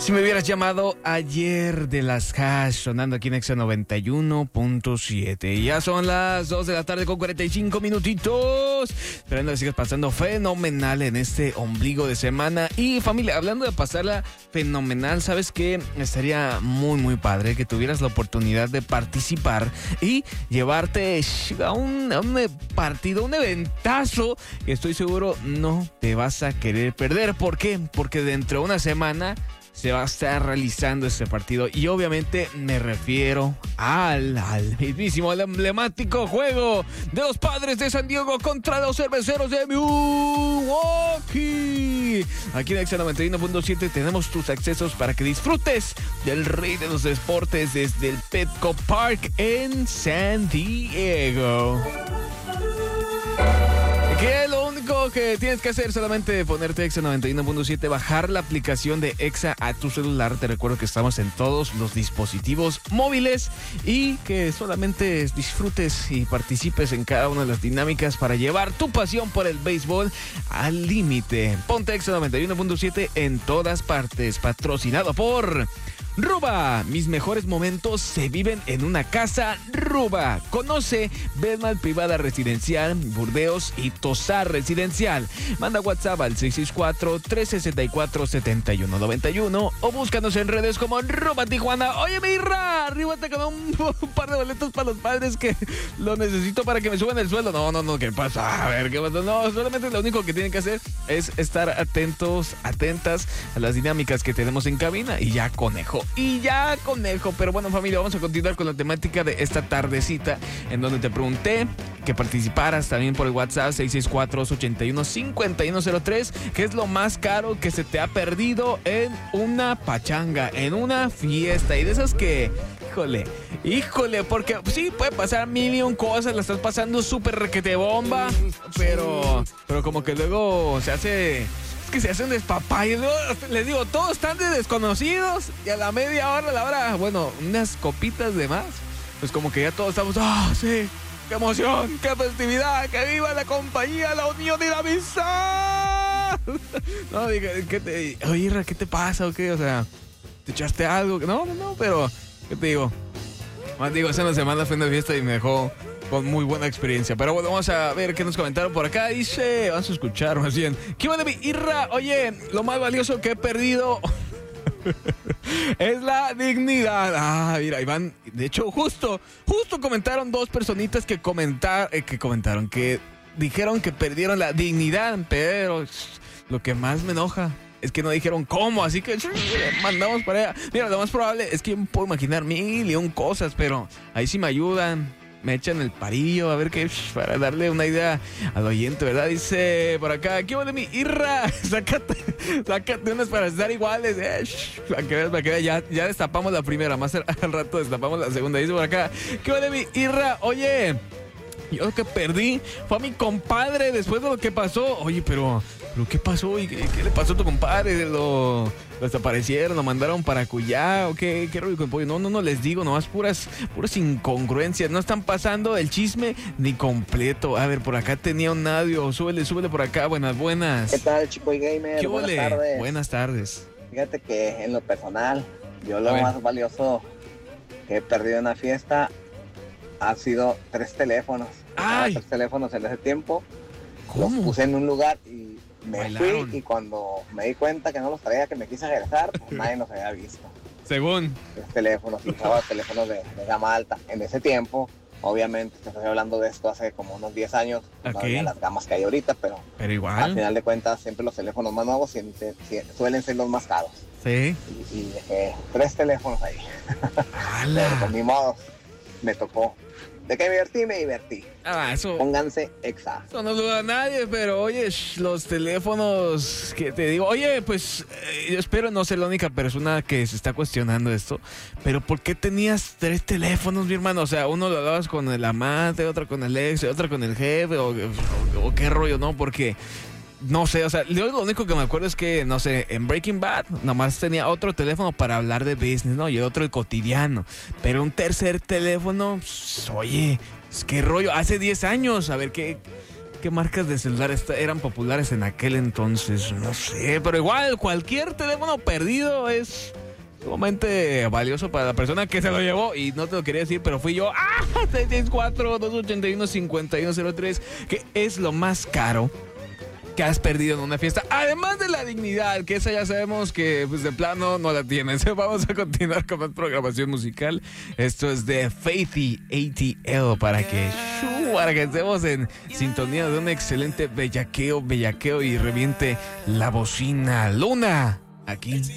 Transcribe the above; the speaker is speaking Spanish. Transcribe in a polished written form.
Si me hubieras llamado ayer de las Hash, sonando aquí en Exa 91.7. Ya son las 2 de la tarde con 45 minutitos. Esperando que sigas pasando fenomenal en este ombligo de semana. Y familia, hablando de pasarla fenomenal, ¿sabes qué? Estaría muy, muy padre que tuvieras la oportunidad de participar y llevarte a un partido, un eventazo que estoy seguro no te vas a querer perder. ¿Por qué? Porque dentro de una semana se va a estar realizando este partido y obviamente me refiero al mismísimo, al emblemático juego de los Padres de San Diego contra los Cerveceros de Milwaukee. Aquí en Exa 91.7 tenemos tus accesos para que disfrutes del rey de los deportes desde el Petco Park en San Diego. Que lo único que tienes que hacer es solamente ponerte Exa 91.7, bajar la aplicación de Exa a tu celular. Te recuerdo que estamos en todos los dispositivos móviles y que solamente disfrutes y participes en cada una de las dinámicas para llevar tu pasión por el béisbol al límite. Ponte Exa 91.7 en todas partes, patrocinado por Ruba. Mis mejores momentos se viven en una casa Ruba. Conoce Bedmal Privada Residencial, Burdeos y Tosar Residencial. Manda WhatsApp al 664-364-7191 o búscanos en redes como Ruba Tijuana. Oye, Mirra, arríbate con un par de boletos para los Padres que lo necesito para que me suban el sueldo. No, ¿qué pasa? A ver, ¿qué pasa? No, solamente lo único que tienen que hacer es estar atentas a las dinámicas que tenemos en cabina y ya conejo. Pero bueno, familia, vamos a continuar con la temática de esta tardecita, en donde te pregunté que participaras también por el WhatsApp 664-281-5103. ¿Qué es lo más caro que se te ha perdido en una pachanga, en una fiesta? Y de esas que, híjole, porque sí, puede pasar mil y un cosas, la estás pasando súper requete bomba, pero como que luego se hace un despapalle, ¿no? Les digo, todos están de desconocidos y a la media hora, bueno, unas copitas de más, pues como que ya todos estamos, sí, qué emoción, qué festividad, que viva la compañía, la unión y la amistad. No, oye, ¿qué te pasa o qué? O sea, ¿te echaste algo? No, pero, ¿qué te digo? Hace una semana fui a una fiesta y me dejó con muy buena experiencia. Pero bueno, vamos a ver qué nos comentaron por acá. Dice, vamos a escuchar más bien. ¿Qué va de mi Irra? Oye, lo más valioso que he perdido es la dignidad. Mira, Iván, de hecho, justo comentaron dos personitas que dijeron que perdieron la dignidad, pero lo que más me enoja es que no dijeron cómo, así que mandamos para allá. Mira, lo más probable es que yo me puedo imaginar mil y un cosas, pero ahí sí me ayudan. Me echan el parillo, a ver qué, para darle una idea al oyente, ¿verdad? Dice por acá, ¿qué va de mi Irra? Sácate unas para estar iguales, para que veas, ya destapamos la primera, más al rato destapamos la segunda. Dice por acá, ¿qué va de mi Irra? Oye, yo lo que perdí fue a mi compadre después de lo que pasó. Oye, pero ¿qué pasó? ¿Y qué le pasó a tu compadre? ¿Lo desaparecieron? ¿Lo mandaron para Cuyá? ¿O qué rollo con pollo? No, les digo, nomás puras incongruencias. No están pasando el chisme ni completo. A ver, por acá tenía un audio. Súbele por acá. Buenas. ¿Qué tal, Chico y Gamer? ¿Qué buenas tardes. Buenas tardes. Fíjate que en lo personal, yo lo más valioso que he perdido en una fiesta ha sido 3 teléfonos. ¡Ay! 3 teléfonos en ese tiempo. ¿Cómo? Los puse en un lugar y me Bailaron. fui, y cuando me di cuenta que no los traía, que me quise regresar, pues nadie los había visto. Según. 3 teléfonos, y usaba teléfonos de gama alta. En ese tiempo, obviamente, te estoy hablando de esto hace como unos 10 años, no había las gamas que hay ahorita, pero igual, al final de cuentas, siempre los teléfonos más nuevos suelen ser los más caros. Sí. Y dejé 3 teléfonos ahí. Pero con mi modo, me tocó. ¿De qué me divertí? Eso. Pónganse Exa. Eso no lo duda nadie, pero oye, los teléfonos que te digo, oye, pues yo espero no ser la única persona que se está cuestionando esto, pero ¿por qué tenías 3 teléfonos, mi hermano? O sea, uno lo dabas con el amante, otro con el ex, otro con el jefe, o qué rollo, ¿no? Porque no sé, o sea, yo lo único que me acuerdo es que, no sé, en Breaking Bad nomás tenía otro teléfono para hablar de business, ¿no? Y otro el cotidiano. Pero un tercer teléfono, pues, oye, ¿qué rollo? Hace 10 años, a ver, ¿qué ¿Qué marcas de celular eran populares en aquel entonces? No sé, pero igual cualquier teléfono perdido es sumamente valioso para la persona que se lo llevó. Y no te lo quería decir, pero fui yo. 664-281-5103. ¿Qué es lo más caro que has perdido en una fiesta? Además de la dignidad, que esa ya sabemos que pues de plano no la tienes. Vamos a continuar con más programación musical. Esto es de Faithy ATL para que estemos en sintonía de un excelente bellaqueo y reviente la bocina. Luna, aquí